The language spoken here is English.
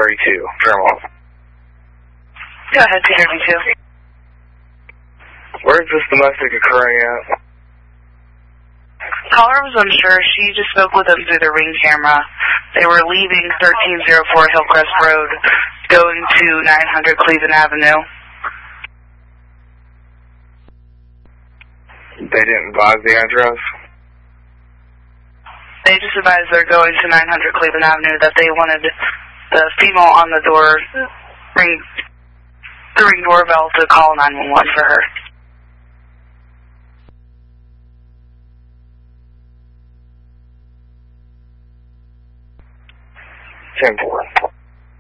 32, Fairmont. Go ahead, 232. Where is this domestic occurring at? Caller was unsure. She just spoke with them through the Ring camera. They were leaving 1304 Hillcrest Road, going to 900 Cleveland Avenue. They didn't advise the address? They just advised they're going to 900 Cleveland Avenue, that they wanted the female on the door, the ring doorbell, to call 911 for her. 10-4.